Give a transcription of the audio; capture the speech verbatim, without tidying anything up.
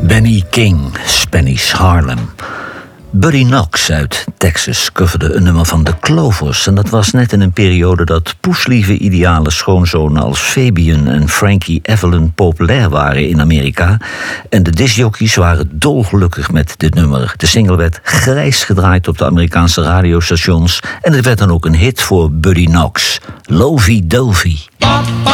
Benny King, Spanish Harlem. Buddy Knox uit Texas coverde een nummer van de Clovers. En dat was net in een periode dat poeslieve ideale schoonzonen als Fabian en Frankie Evelyn populair waren in Amerika. En de discjockeys waren dolgelukkig met dit nummer. De single werd grijs gedraaid op de Amerikaanse radiostations. En het werd dan ook een hit voor Buddy Knox. Lovey Dovey.